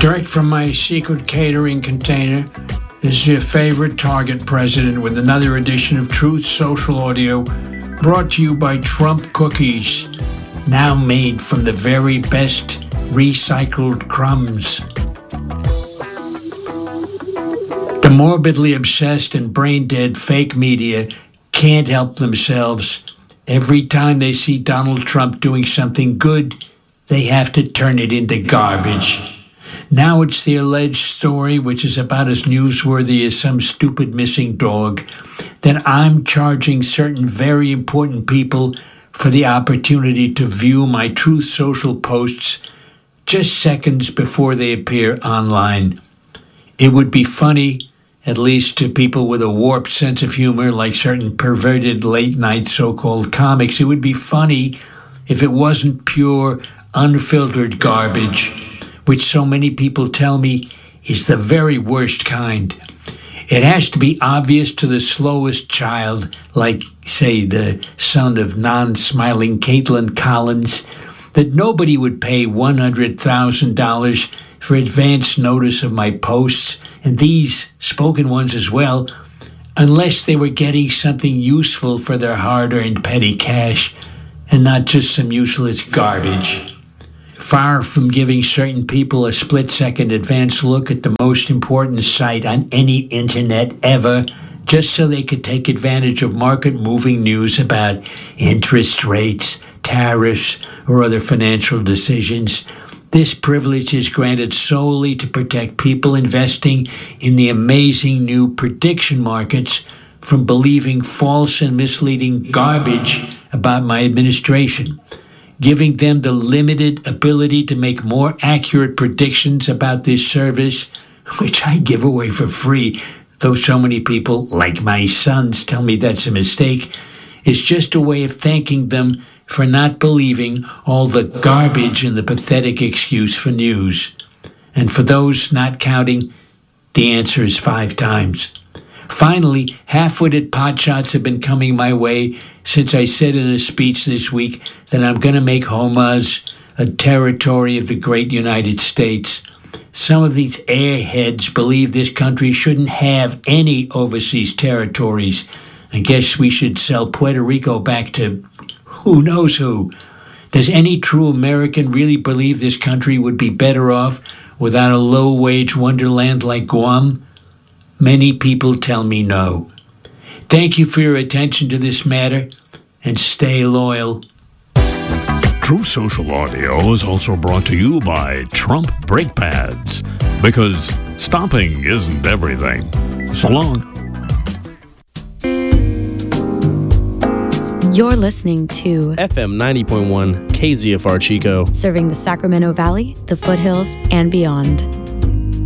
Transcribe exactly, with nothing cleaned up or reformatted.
Direct from my secret catering container, this is your favorite Target president with another edition of Truth Social Audio, brought to you by Trump Cookies, now made from the very best recycled crumbs. The morbidly obsessed and brain-dead fake media can't help themselves. Every time they see Donald Trump doing something good, they have to turn it into garbage. Now it's the alleged story, which is about as newsworthy as some stupid missing dog, that I'm charging certain very important people for the opportunity to view my Truth Social posts just seconds before they appear online. It would be funny, at least to people with a warped sense of humor like certain perverted late-night so-called comics, it would be funny if it wasn't pure, unfiltered garbage, which so many people tell me is the very worst kind. It has to be obvious to the slowest child, like, say, the son of non-smiling Caitlin Collins, that nobody would pay one hundred thousand dollars for advance notice of my posts, and these spoken ones as well, unless they were getting something useful for their hard-earned petty cash, and not just some useless garbage. Far from giving certain people a split-second advance look at the most important site on any internet ever, just so they could take advantage of market-moving news about interest rates, tariffs, or other financial decisions, this privilege is granted solely to protect people investing in the amazing new prediction markets from believing false and misleading garbage about my administration, giving them the limited ability to make more accurate predictions about this service, which I give away for free, though so many people, like my sons, tell me that's a mistake, is just a way of thanking them for not believing all the garbage and the pathetic excuse for news. And for those not counting, the answer is five times. Finally, half-witted potshots have been coming my way since I said in a speech this week that I'm going to make Hamas a territory of the great United States. Some of these airheads believe this country shouldn't have any overseas territories. I guess we should sell Puerto Rico back to who knows who. Does any true American really believe this country would be better off without a low-wage wonderland like Guam? Many people tell me no. Thank you for your attention to this matter, and stay loyal. Truth Social Audio is also brought to you by Trump Brake Pads, because stopping isn't everything. So long. You're listening to F M ninety point one K Z F R Chico, serving the Sacramento Valley, the foothills, and beyond.